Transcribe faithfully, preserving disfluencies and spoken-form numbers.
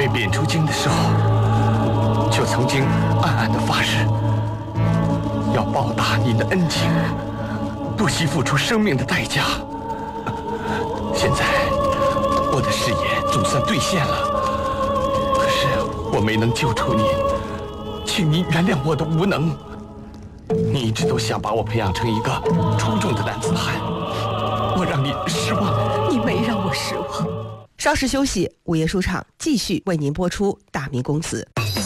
被贬出京的时候，就曾经暗暗的发誓，要报答您的恩情，不惜付出生命的代价。现在我的誓言总算兑现了，可是我没能救出您，请您原谅我的无能。你一直都想把我培养成一个出众的男子汉，我让你失望了。 你没让我失望。 稍事休息，午夜书场继续为您播出《大明宫词》。